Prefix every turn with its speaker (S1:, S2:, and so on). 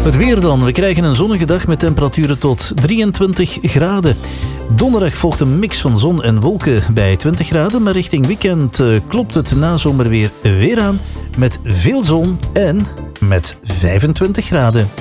S1: Het weer dan. We krijgen een zonnige dag met temperaturen tot 23 graden. Donderdag volgt een mix van zon en wolken bij 20 graden. Maar richting weekend klopt het nazomerweer weer aan met veel zon en met 25 graden.